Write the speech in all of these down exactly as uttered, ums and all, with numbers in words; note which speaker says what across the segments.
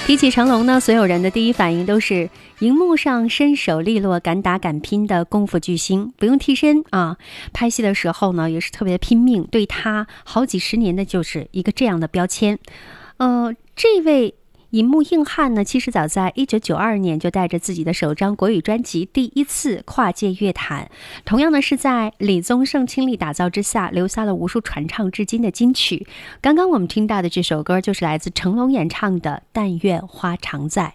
Speaker 1: 提起成龙呢，所有人的第一反应都是荧幕上身手利落、敢打敢拼的功夫巨星，不用替身啊。拍戏的时候呢，也是特别拼命，对他好几十年的就是一个这样的标签。呃，这位银幕硬汉呢，其实早在一九九二年就带着自己的首张国语专辑第一次跨界乐坛，同样呢是在李宗盛倾力打造之下，留下了无数传唱至今的金曲。刚刚我们听到的这首歌就是来自成龙演唱的《但愿花常在》，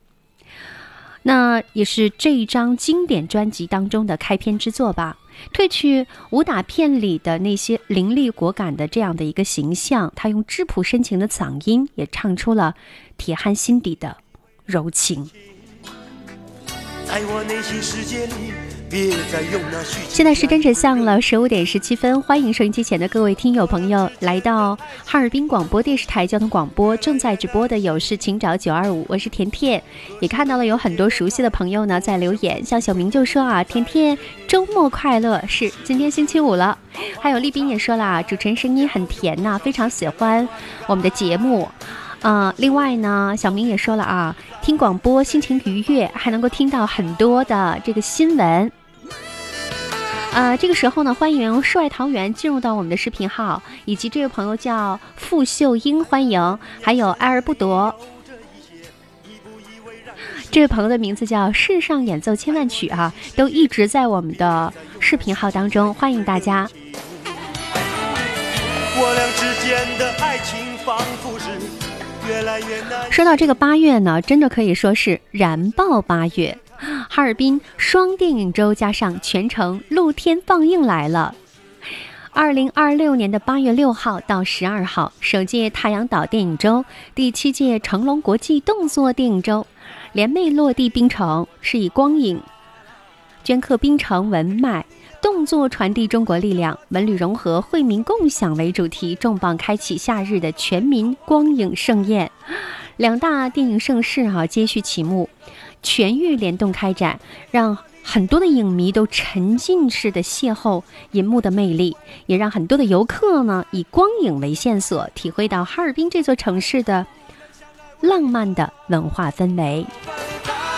Speaker 1: 那也是这一张经典专辑当中的开篇之作吧。褪去武打片里的那些凌厉果敢的这样的一个形象，他用质朴深情的嗓音也唱出了铁汉心底的柔情。在我内心世界里，别再用那虚现在时针指向了十五点十七分，欢迎收音机前的各位听友朋友来到哈尔滨广播电视台交通广播，正在直播的有事请找九二五，我是甜甜。也看到了有很多熟悉的朋友呢在留言，像小明就说啊，甜甜周末快乐，是今天星期五了。还有丽斌也说了，主持人声音很甜呐、啊，非常喜欢我们的节目。呃，另外呢，小明也说了啊，听广播心情愉悦，还能够听到很多的这个新闻。呃，这个时候呢，欢迎世外桃源进入到我们的视频号，以及这位朋友叫傅秀英，欢迎，还有爱而不夺。这位朋友的名字叫世上演奏千万曲啊，都一直在我们的视频号当中，欢迎大家。我俩之间的爱情仿佛是越来越难。说到这个八月呢，真的可以说是燃爆八月。哈尔滨双电影周加上全程露天放映来了。二零二六年的八月六号到十二号，首届太阳岛电影周、第七届成龙国际动作电影周联袂落地冰城，是以光影镌刻冰城文脉，动作传递中国力量，文旅融合，惠民共享为主题，重磅开启夏日的全民光影盛宴。两大电影盛事啊接续启幕，全域联动开展，让很多的影迷都沉浸式的邂逅银幕的魅力，也让很多的游客呢以光影为线索，体会到哈尔滨这座城市的浪漫的文化氛围。